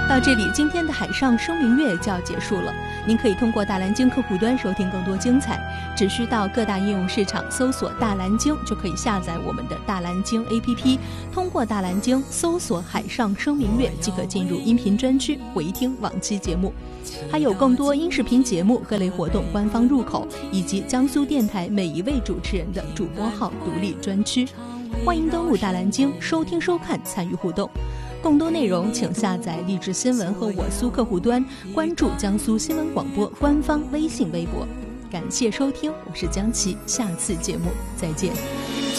到这里，今天的海上生明月就要结束了。您可以通过大蓝鲸客户端收听更多精彩，只需到各大应用市场搜索大蓝鲸，就可以下载我们的大蓝鲸 APP， 通过大蓝鲸搜索海上生明月即可进入音频专区回听往期节目，还有更多音视频节目、各类活动官方入口，以及江苏电台每一位主持人的主播号独立专区。欢迎登录大蓝鲸收听收看，参与互动。更多内容请下载荔枝新闻和我苏客户端，关注江苏新闻广播官方微信微博。感谢收听，我是江琪，下次节目再见。